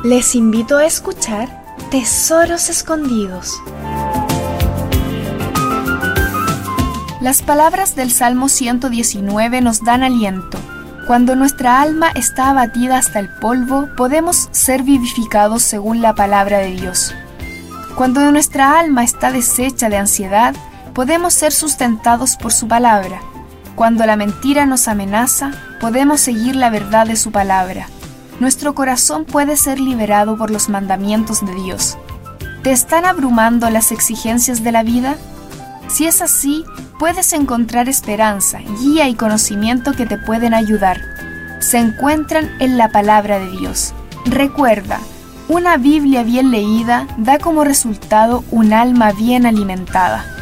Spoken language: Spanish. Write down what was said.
Les invito a escuchar Tesoros Escondidos. Las palabras del Salmo 119 nos dan aliento. Cuando nuestra alma está abatida hasta el polvo, podemos ser vivificados según la palabra de Dios. Cuando nuestra alma está deshecha de ansiedad, podemos ser sustentados por su palabra. Cuando la mentira nos amenaza, podemos seguir la verdad de su palabra. Nuestro corazón puede ser liberado por los mandamientos de Dios. ¿Te están abrumando las exigencias de la vida? Si es así, puedes encontrar esperanza, guía y conocimiento que te pueden ayudar. Se encuentran en la palabra de Dios. Recuerda, una Biblia bien leída da como resultado un alma bien alimentada.